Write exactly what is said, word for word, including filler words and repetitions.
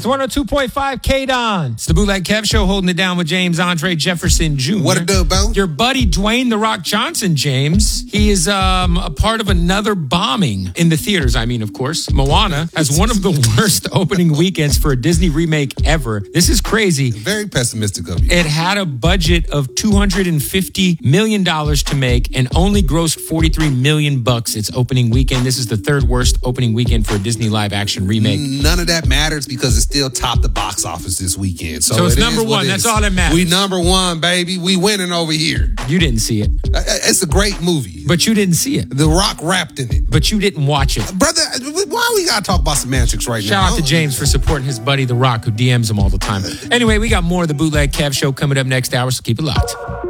It's one oh two point five K-Don. It's the Bootleg Kev Show, holding it down with James Andre Jefferson Junior What it do, Bo? Your buddy Dwayne The Rock Johnson, James. He is um, a part of another bombing in the theaters, I mean, of course. Moana has one of the worst opening weekends for a Disney remake ever. This is crazy. Very pessimistic of you. It had a budget of two hundred fifty million dollars to make and only grossed forty-three million bucks its opening weekend. This is the third worst opening weekend for a Disney live action remake. None of that matters because it still topped the box office this weekend. So, So it's it number is what one. it That's is. all that matters. We number one, baby. We winning over here. You didn't see it, It's a great movie. but you didn't see it. The Rock rapped in it. But you didn't watch it. Brother, why we gotta talk about semantics right now? Shout out to James for supporting his buddy The Rock, who D Ms him all the time. Anyway, we got more of the Bootleg Kev Show coming up next hour, so keep it locked.